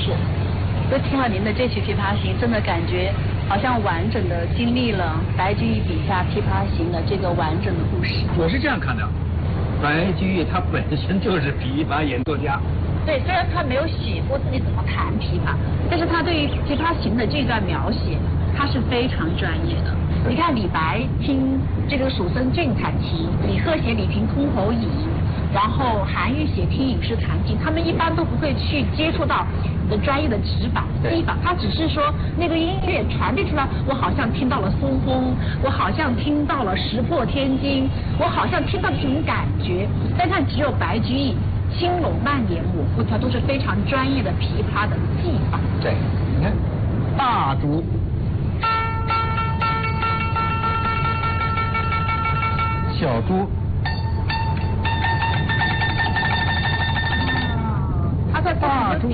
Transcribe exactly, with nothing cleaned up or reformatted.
是。就听了您的这曲《琵琶行》，真的感觉好像完整的经历了白居易笔下《琵琶行》的这个完整的故事。 我是这样看的，白居易他本身就是琵琶演作家。 对，虽然他没有写过自己怎么弹琵琶，但是他对于《琵琶行》的这段描写，他是非常专业的。你看李白听这个蜀僧俊弹琴，李贺写李瓶箜篌引，然后韩愈写听隐士弹琴，他们一般都不会去接触到的专业的指法、技法，他只是说那个音乐传递出来，我好像听到了松风，我好像听到了石破天惊，我好像听到这种感觉。但看只有白居易轻拢慢点模糊，它都是非常专业的琵琶的技法。 对，你看大竹。小猪， 他在大猪